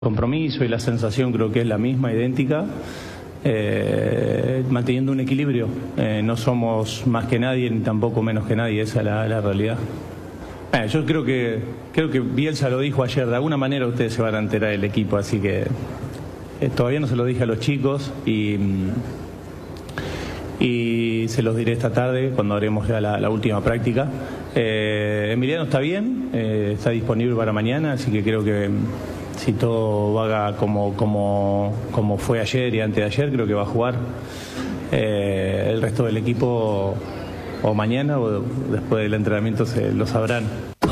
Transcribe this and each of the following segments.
Compromiso y la sensación creo que es la misma, idéntica, manteniendo un equilibrio. No somos más que nadie ni tampoco menos que nadie, esa es la realidad. Yo creo que Bielsa lo dijo ayer, de alguna manera ustedes se van a enterar del equipo, así que todavía no se lo dije a los chicos y se los diré esta tarde cuando haremos ya la última práctica. Emiliano está bien, está disponible para mañana, así que creo que si todo va como fue ayer y antes de ayer, creo que va a jugar. El resto del equipo o mañana o después del entrenamiento se lo sabrán.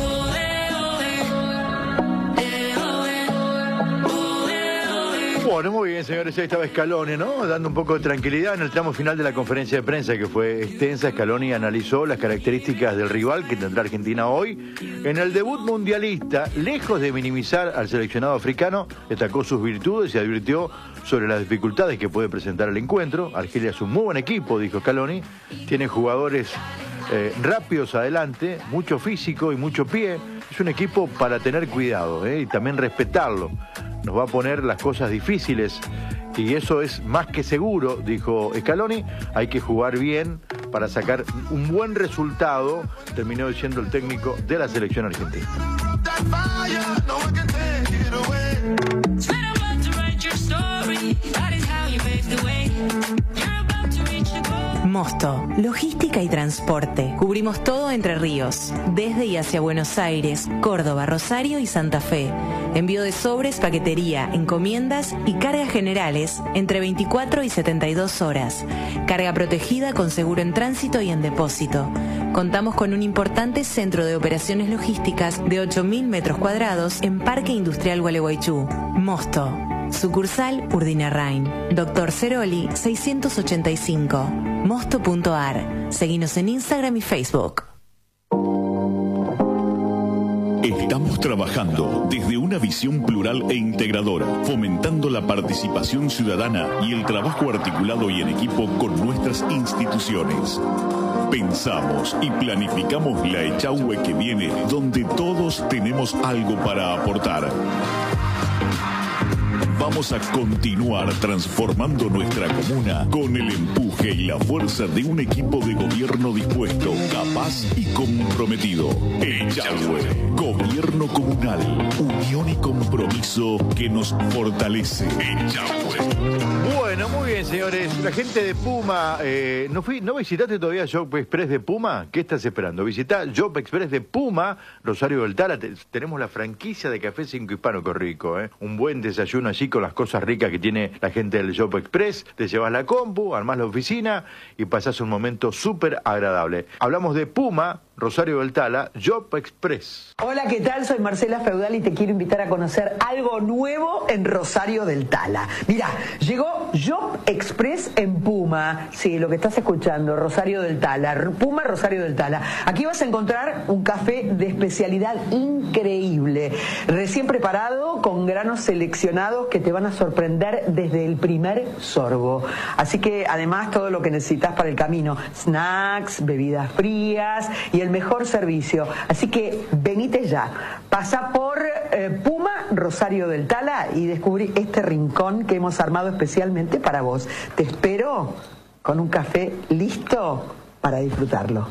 Bueno, muy bien, señores, ahí estaba Scaloni, ¿no? Dando un poco de tranquilidad en el tramo final de la conferencia de prensa, que fue extensa. Scaloni analizó las características del rival que tendrá Argentina hoy. En el debut mundialista, lejos de minimizar al seleccionado africano, destacó sus virtudes y advirtió sobre las dificultades que puede presentar el encuentro. Argelia es un muy buen equipo, dijo Scaloni. Tiene jugadores rápidos adelante, mucho físico y mucho pie. Es un equipo para tener cuidado y también respetarlo. Nos va a poner las cosas difíciles y eso es más que seguro, dijo Scaloni. Hay que jugar bien para sacar un buen resultado, terminó diciendo el técnico de la selección argentina. Mosto, logística y transporte. Cubrimos todo Entre Ríos, desde y hacia Buenos Aires, Córdoba, Rosario y Santa Fe. Envío de sobres, paquetería, encomiendas y cargas generales entre 24 y 72 horas. Carga protegida con seguro en tránsito y en depósito. Contamos con un importante centro de operaciones logísticas de 8.000 metros cuadrados en Parque Industrial Gualeguaychú. Mosto. Sucursal Urdinarrain. Doctor Ceroli 685. Mosto.ar. Seguinos en Instagram y Facebook. Estamos trabajando desde una visión plural e integradora, fomentando la participación ciudadana y el trabajo articulado y en equipo con nuestras instituciones. Pensamos y planificamos la Echagüe que viene, donde todos tenemos algo para aportar. Vamos a continuar transformando nuestra comuna con el empuje y la fuerza de un equipo de gobierno dispuesto, capaz y comprometido. Echagüe, gobierno comunal, unión y compromiso que nos fortalece. Echagüe. Bueno, muy bien, señores. La gente de Puma, ¿no visitaste todavía Job Express de Puma? ¿Qué estás esperando? Visita Job Express de Puma, Rosario del Tala. Tenemos la franquicia de Café 5 Hispano, qué rico, ¿eh? Un buen desayuno allí con las cosas ricas que tiene la gente del Job Express. Te llevas la compu, armás la oficina y pasás un momento súper agradable. Hablamos de Puma, Rosario del Tala, Job Express. Hola, ¿qué tal? Soy Marcela Feudal y te quiero invitar a conocer algo nuevo en Rosario del Tala. Mirá, llegó Job Express en Puma. Sí, lo que estás escuchando, Rosario del Tala. Puma, Rosario del Tala. Aquí vas a encontrar un café de especialidad increíble, recién preparado con granos seleccionados que te van a sorprender desde el primer sorbo. Así que además todo lo que necesitas para el camino, snacks, bebidas frías y el mejor servicio. Así que venite ya, pasa por Puma, Rosario del Tala y descubrí este rincón que hemos armado especialmente para vos. Te espero con un café listo para disfrutarlo.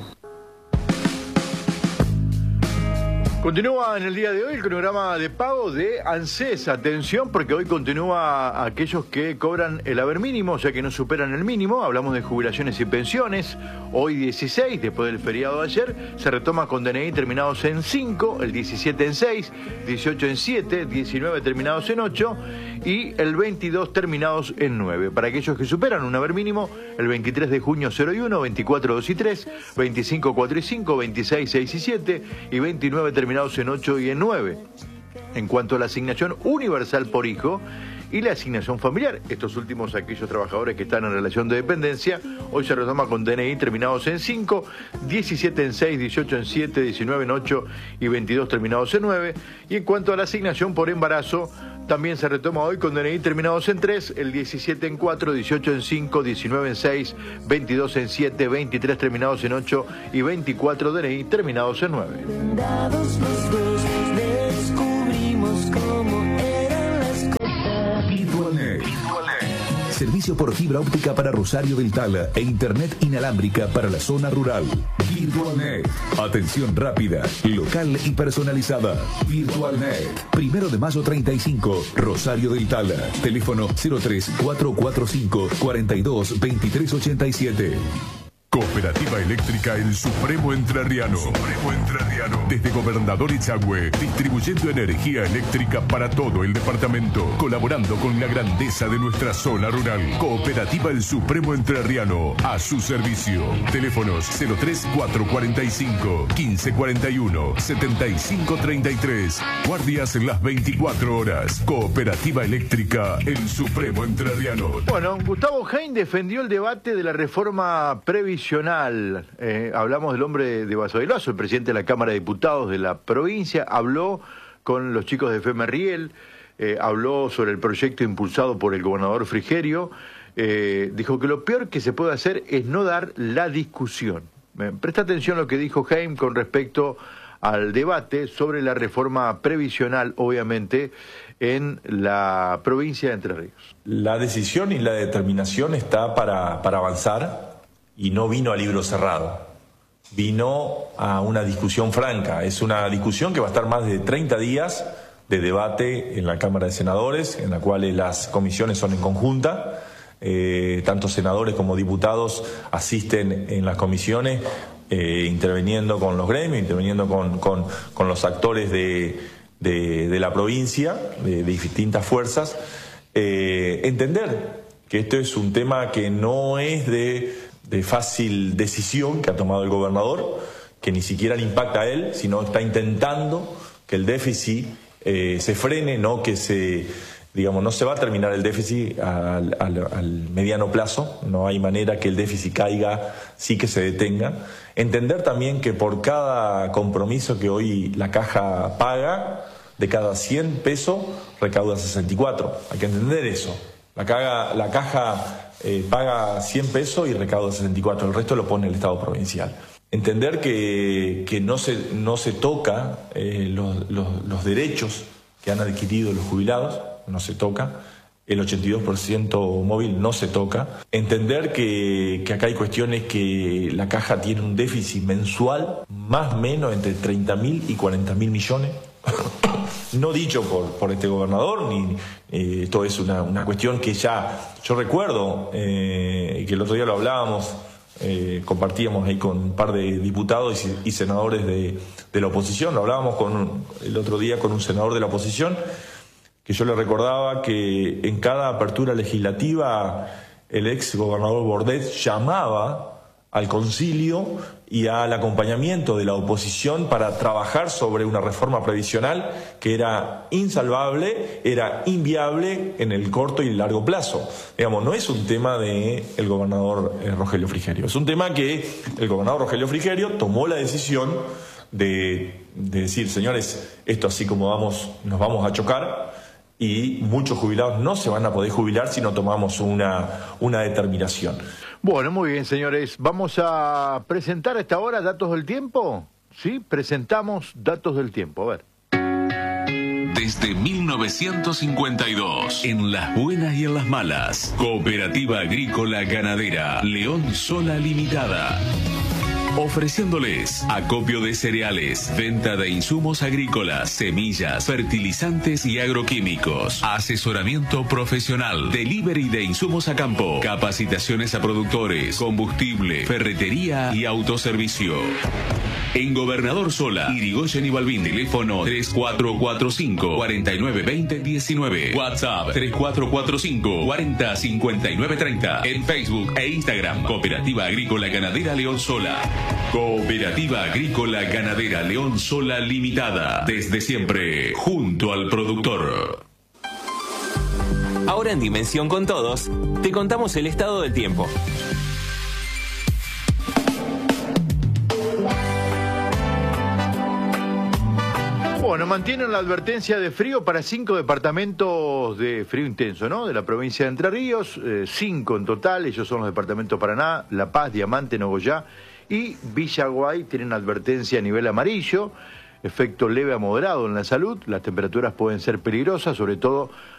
Continúa en el día de hoy el cronograma de pago de ANSES. Atención, porque hoy continúa aquellos que cobran el haber mínimo, o sea que no superan el mínimo. Hablamos de jubilaciones y pensiones. Hoy 16, después del feriado de ayer, se retoma con DNI terminados en 5, el 17 en 6, 18 en 7, 19 terminados en 8 y el 22 terminados en 9. Para aquellos que superan un haber mínimo, el 23 de junio 0 y 1, 24 2 y 3, 25 4 y 5, 26 6 y 7 y 29 terminados en 8 y en 9. En cuanto a la asignación universal por hijo y la asignación familiar, estos últimos aquellos trabajadores que están en relación de dependencia, hoy se retoma con DNI terminados en 5, 17 en 6, 18 en 7, 19 en 8 y 22 terminados en 9. Y en cuanto a la asignación por embarazo, también se retoma hoy con DNI terminados en 3, el 17 en 4, 18 en 5, 19 en 6, 22 en 7, 23 terminados en 8 y 24 DNI terminados en 9. Vendados los dos, descubrimos cómo eran las Servicio por fibra óptica para Rosario del Tala e internet inalámbrica para la zona rural. VirtualNet. Atención rápida, local y personalizada. VirtualNet. 1 de mayo 35, Rosario del Tala. Teléfono 03445 42 23 87. Cooperativa Eléctrica El Supremo Entrerriano. Desde Gobernador Echagüe, distribuyendo energía eléctrica para todo el departamento, colaborando con la grandeza de nuestra zona rural. Cooperativa El Supremo Entrerriano, a su servicio. Teléfonos 03445 1541 7533. Guardias en las 24 horas. Cooperativa Eléctrica El Supremo Entrerriano. Bueno, Gustavo Heyn defendió el debate de la reforma previsional. Hablamos del hombre de Vaso del Lazo, el presidente de la Cámara de Diputados de la provincia, habló con los chicos de FEMERRIEL, habló sobre el proyecto impulsado por el gobernador Frigerio, dijo que lo peor que se puede hacer es no dar la discusión. Presta atención a lo que dijo Heyn con respecto al debate sobre la reforma previsional, obviamente, en la provincia de Entre Ríos. La decisión y la determinación está para avanzar. Y no vino a libro cerrado, vino a una discusión franca. Es una discusión que va a estar más de 30 días de debate en la Cámara de Senadores, en la cual las comisiones son en conjunta. Tanto senadores como diputados asisten en las comisiones, interviniendo con los gremios, interviniendo con los actores de la provincia, de distintas fuerzas. Entender que esto es un tema que no es de fácil decisión que ha tomado el gobernador, que ni siquiera le impacta a él, sino está intentando que el déficit se frene, no que no se va a terminar el déficit al mediano plazo, no hay manera que el déficit caiga, sí que se detenga. Entender también que por cada compromiso que hoy la caja paga, de cada 100 pesos recauda 64. Hay que entender eso. La caja paga 100 pesos y recauda 64, el resto lo pone el Estado provincial. Entender que no se toca los derechos que han adquirido los jubilados, no se toca, el 82% móvil no se toca. Entender que acá hay cuestiones que la caja tiene un déficit mensual más o menos entre 30.000 y 40.000 millones. No dicho por este gobernador, ni esto es una cuestión que ya yo recuerdo, que el otro día lo hablábamos, compartíamos ahí con un par de diputados y senadores de la oposición, lo hablábamos el otro día con un senador de la oposición, que yo le recordaba que en cada apertura legislativa el ex gobernador Bordet llamaba al concilio y al acompañamiento de la oposición para trabajar sobre una reforma previsional que era insalvable, era inviable en el corto y largo plazo. Digamos, no es un tema del gobernador Rogelio Frigerio, es un tema que el gobernador Rogelio Frigerio tomó la decisión de decir, señores, esto así como vamos, nos vamos a chocar, y muchos jubilados no se van a poder jubilar si no tomamos una determinación. Bueno, muy bien, señores. Vamos a presentar a esta hora datos del tiempo. Sí, presentamos datos del tiempo. A ver. Desde 1952, en las buenas y en las malas, Cooperativa Agrícola Ganadera León Sola Limitada. Ofreciéndoles acopio de cereales, venta de insumos agrícolas, semillas, fertilizantes y agroquímicos, asesoramiento profesional, delivery de insumos a campo, capacitaciones a productores, combustible, ferretería y autoservicio. En Gobernador Sola, Irigoyen y Balbín, teléfono 3445-4920-19, WhatsApp 3445-405930, en Facebook e Instagram, Cooperativa Agrícola Ganadera León Sola. Cooperativa Agrícola Ganadera León Sola Limitada, desde siempre, junto al productor. Ahora en Dimensión con Todos, te contamos el estado del tiempo. Bueno, mantienen la advertencia de frío para 5 departamentos de frío intenso, ¿no? De la provincia de Entre Ríos, 5 en total, ellos son los departamentos Paraná, La Paz, Diamante, Nogoyá y Villaguay. Tienen advertencia a nivel amarillo, efecto leve a moderado en la salud. Las temperaturas pueden ser peligrosas, sobre todo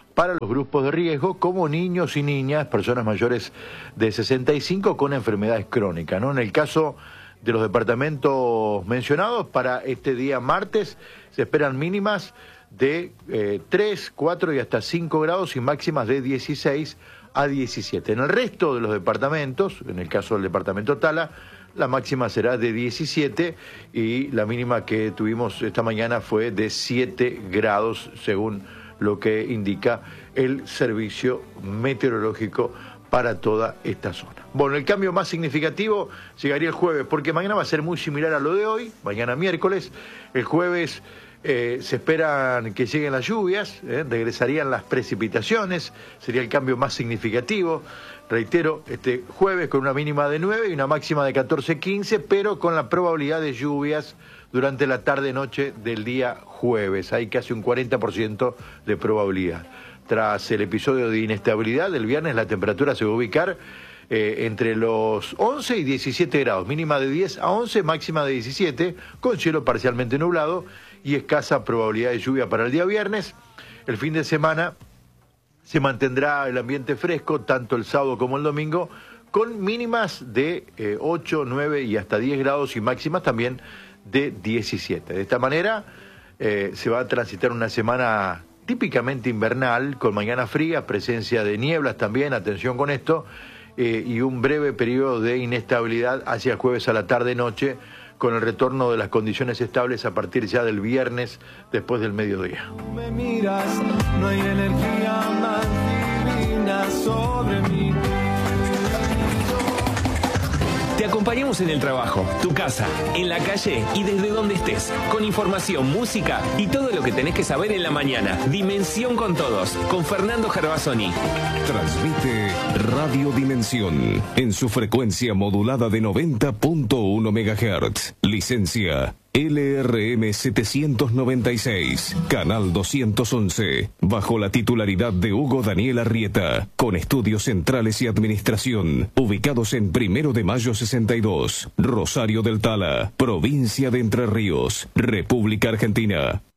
para los grupos de riesgo, como niños y niñas, personas mayores de 65 con enfermedades crónicas, ¿no? En el caso de los departamentos mencionados, para este día martes se esperan mínimas de 3, 4 y hasta 5 grados y máximas de 16 a 17. En el resto de los departamentos, en el caso del departamento Tala, la máxima será de 17 y la mínima que tuvimos esta mañana fue de 7 grados, según lo que indica el servicio meteorológico para toda esta zona. Bueno, el cambio más significativo llegaría el jueves, porque mañana va a ser muy similar a lo de hoy, mañana miércoles. El jueves se esperan que lleguen las lluvias, regresarían las precipitaciones, sería el cambio más significativo. Reitero, este jueves con una mínima de 9 y una máxima de 14-15, pero con la probabilidad de lluvias durante la tarde-noche del día jueves. Hay casi un 40% de probabilidad. Tras el episodio de inestabilidad del viernes, la temperatura se va a ubicar entre los 11 y 17 grados, mínima de 10 a 11, máxima de 17, con cielo parcialmente nublado y escasa probabilidad de lluvia para el día viernes. El fin de semana se mantendrá el ambiente fresco, tanto el sábado como el domingo, con mínimas de 8, 9 y hasta 10 grados y máximas también de 17. De esta manera se va a transitar una semana típicamente invernal, con mañanas frías, presencia de nieblas también, atención con esto, y un breve periodo de inestabilidad hacia el jueves a la tarde-noche, con el retorno de las condiciones estables a partir ya del viernes después del mediodía. Me miras, no hay energía más divina sobre mí. Te acompañamos en el trabajo, tu casa, en la calle y desde donde estés, con información, música y todo lo que tenés que saber en la mañana. Dimensión con todos, con Fernando Gervasoni. Transmite Radio Dimensión en su frecuencia modulada de 90.1 MHz. Licencia LRM 796, Canal 211, bajo la titularidad de Hugo Daniel Arrieta, con estudios centrales y administración, ubicados en 1 de Mayo 62, Rosario del Tala, provincia de Entre Ríos, República Argentina.